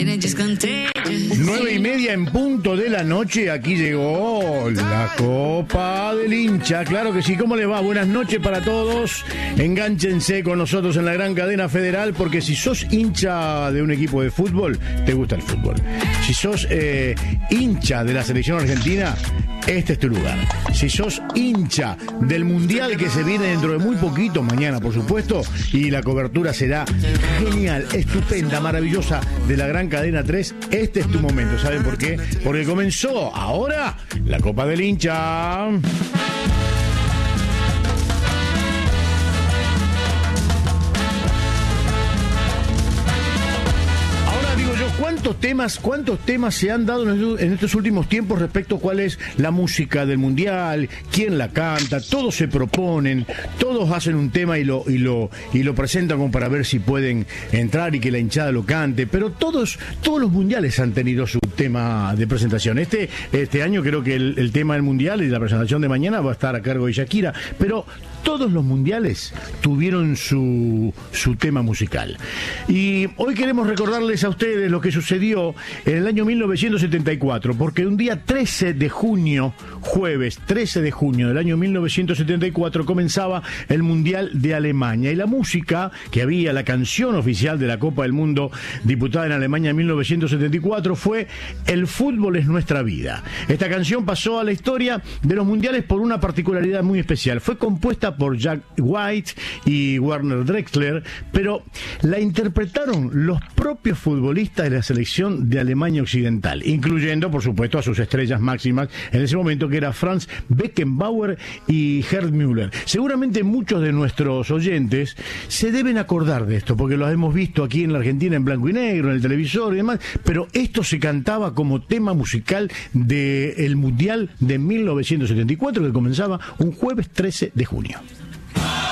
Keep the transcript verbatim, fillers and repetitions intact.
Nueve y media en punto de la noche, aquí llegó la Copa del Hincha. Claro que sí, ¿cómo le va? Buenas noches para todos. Engánchense con nosotros en la gran cadena federal, porque si sos hincha de un equipo de fútbol, te gusta el fútbol. Si sos eh, hincha de la selección argentina, este es tu lugar. Si sos hincha del Mundial que se viene dentro de muy poquito, mañana por supuesto, y la cobertura será genial, estupenda, maravillosa de la gran cadena tres, este es tu momento. ¿Saben por qué? Porque comenzó ahora la Copa del Hincha. ¿Cuántos temas, cuántos temas se han dado en estos últimos tiempos respecto a cuál es la música del Mundial, quién la canta? Todos se proponen, todos hacen un tema y lo, y lo, y lo presentan como para ver si pueden entrar y que la hinchada lo cante, pero todos, todos los mundiales han tenido su tema de presentación. Este, este año creo que el, el tema del Mundial y la presentación de mañana va a estar a cargo de Shakira, pero todos los mundiales tuvieron su, su tema musical. Y hoy queremos recordarles a ustedes lo que sucedió en el año mil novecientos setenta y cuatro, porque un día trece de junio, jueves trece de junio del año mil novecientos setenta y cuatro, comenzaba el Mundial de Alemania. Y la música que había, la canción oficial de la Copa del Mundo disputada en Alemania en mil novecientos setenta y cuatro fue El fútbol es nuestra vida. Esta canción pasó a la historia de los mundiales por una particularidad muy especial. Fue compuesta por Jack White y Werner Drexler, pero la interpretaron los propios futbolistas de la selección de Alemania Occidental, incluyendo, por supuesto, a sus estrellas máximas en ese momento, que era Franz Beckenbauer y Gerd Müller. Seguramente muchos de nuestros oyentes se deben acordar de esto, porque lo hemos visto aquí en la Argentina en blanco y negro, en el televisor y demás, pero esto se cantaba como tema musical del Mundial de mil novecientos setenta y cuatro, que comenzaba un jueves trece de junio.